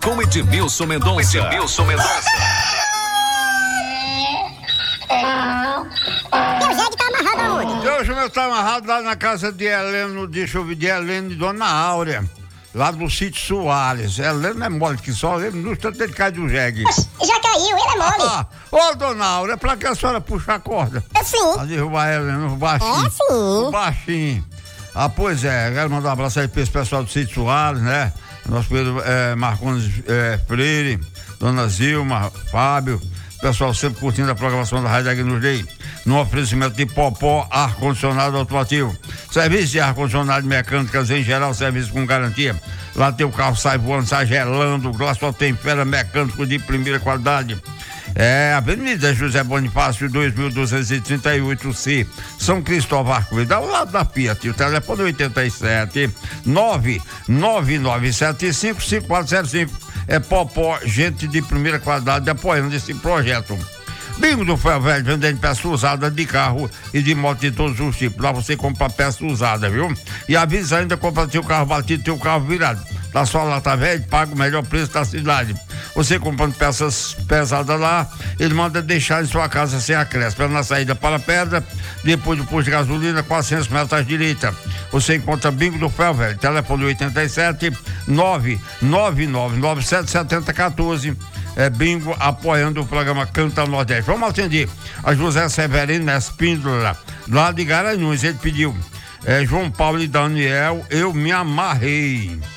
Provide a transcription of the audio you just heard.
com Edmilson Mendonça. E o Jegue tá amarrado aonde? Hoje eu tá amarrado lá na casa de Heleno, deixa eu ver, de Heleno e Dona Áurea, lá do sítio Soares. Heleno é mole que só, ele não está de cair do jegue. Já caiu, ele é mole. Ô, Dona Áurea, pra que a senhora puxa a corda? É sim. Pra derrubar Heleno, o baixinho. É sim. O baixinho. Pois é, quero mandar um abraço aí para esse pessoal do sítio Soares, né? Nosso Pedro Marcondes Freire, Dona Zilma, Fábio, pessoal sempre curtindo a programação da Rádio Agnus Dei, no oferecimento de Popó ar-condicionado automotivo, serviço de ar-condicionado mecânicas em geral, serviço com garantia. Lá teu carro sai voando, sai gelando, lá só tem fera mecânico de primeira qualidade. Avenida José Bonifácio, 2238C, São Cristóvão Arco-Íris, ao lado da Fiat. O telefone 87 999755405. É Popó, gente de primeira qualidade, apoiando esse projeto. Bingo do Ferro Velho, vendendo peça usada de carro e de moto de todos os tipos. Lá você compra peça usada, viu? E avisa ainda, compra teu carro batido, teu carro virado. Tá só lá, tá velho, paga o melhor preço da cidade. Você comprando peças pesadas lá, ele manda deixar em sua casa sem acréscimo. Na saída para a pedra, depois do posto de gasolina, 400 metros à direita. Você encontra Bingo do Ferro Velho, telefone 87 999977014. Bingo apoiando o programa Canta Nordeste. Vamos atender a José Severino Espíndola, lá de Garanhuns. Ele pediu João Paulo e Daniel, Eu Me Amarrei.